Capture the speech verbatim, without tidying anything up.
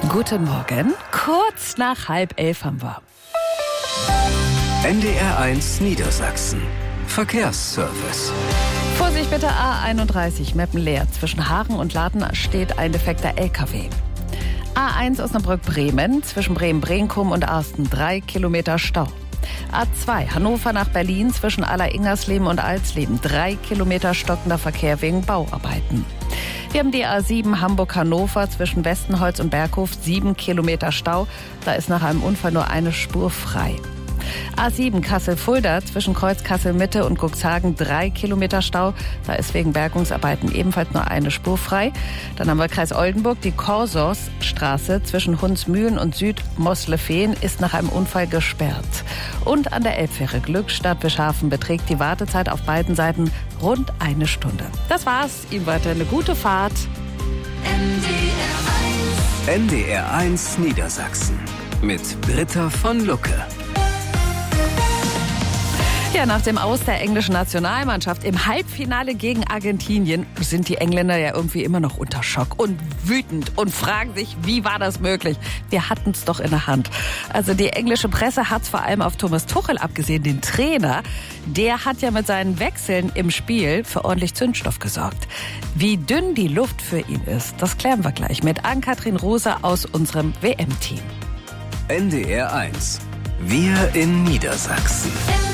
Guten Morgen, kurz nach halb elf haben wir. N D R eins Niedersachsen. Verkehrsservice. Vorsicht bitte, A einunddreißig, Meppen leer. Zwischen Hagen und Laden steht ein defekter L K W. A eins Osnabrück-Bremen, zwischen Bremen-Brenkum und Arsten, drei Kilometer Stau. A zwei Hannover nach Berlin, zwischen Aller-Ingersleben und Alsleben, drei Kilometer stockender Verkehr wegen Bauarbeiten. Wir haben die A sieben Hamburg-Hannover zwischen Westenholz und Berghof, sieben Kilometer Stau. Da ist nach einem Unfall nur eine Spur frei. A sieben Kassel-Fulda zwischen Kreuz Kassel-Mitte und Cuxhagen, drei Kilometer Stau. Da ist wegen Bergungsarbeiten ebenfalls nur eine Spur frei. Dann haben wir Kreis Oldenburg, die Korsorsstraße zwischen Hunsmühlen und Süd-Moslefehn ist nach einem Unfall gesperrt. Und an der Elbfähre Glückstadt-Bischhafen beträgt die Wartezeit auf beiden Seiten rund eine Stunde. Das war's. Ihnen weiter eine gute Fahrt. N D R eins Niedersachsen mit Britta von Lucke. Ja, nach dem Aus der englischen Nationalmannschaft im Halbfinale gegen Argentinien sind die Engländer ja irgendwie immer noch unter Schock und wütend und fragen sich, wie war das möglich? Wir hatten es doch in der Hand. Also die englische Presse hat es vor allem auf Thomas Tuchel abgesehen, den Trainer. Der hat ja mit seinen Wechseln im Spiel für ordentlich Zündstoff gesorgt. Wie dünn die Luft für ihn ist, das klären wir gleich mit Ann-Kathrin Rose aus unserem W M-Team. N D R eins. Wir in Niedersachsen.